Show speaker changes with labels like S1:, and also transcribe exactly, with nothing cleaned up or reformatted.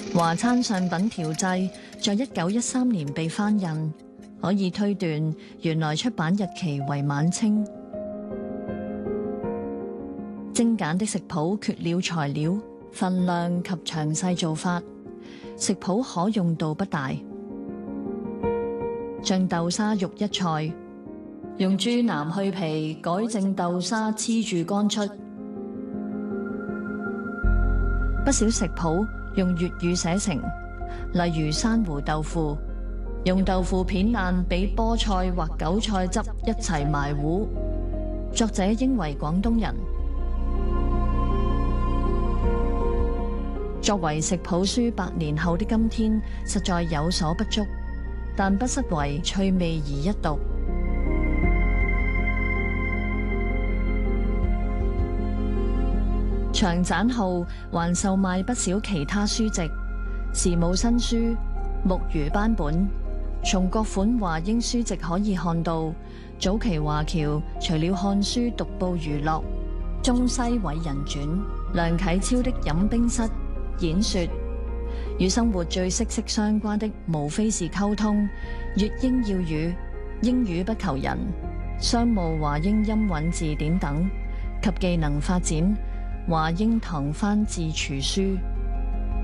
S1: 華餐上品調製在一九一三年被翻印，可以推斷原來出版日期為晚清。精簡的食譜缺了材料、份量及詳細做法，食譜可用度不大。像豆沙肉一菜，用豬腩去皮，改正豆沙黐住乾出。不少食譜用粵語寫成，例如珊瑚豆腐，用豆腐片爛比菠菜或韭菜汁一齊埋糊。作者應為廣東人。作為食譜書百年後的今天，實在有所不足，但不失為趣味而一讀。長棧號還售賣不少其他書籍，時務新書、木魚班本。從各款華英書籍可以看到，早期華僑除了看書讀報娛樂，中西偉人傳、梁啟超的飲冰室、演說，與生活最息息相關的無非是溝通、粵英要語、英語不求人、商務華英音韻字典等，及技能發展華英唐翻自廚書。